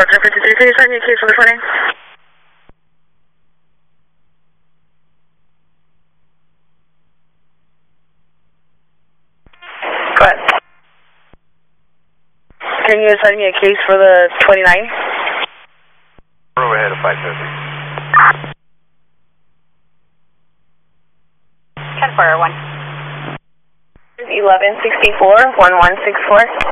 Car 53, can you send me a case for the 20? Go ahead. Can you send me a case for the 29? We're ahead of 550. 10-4, 1. 1164, 1164.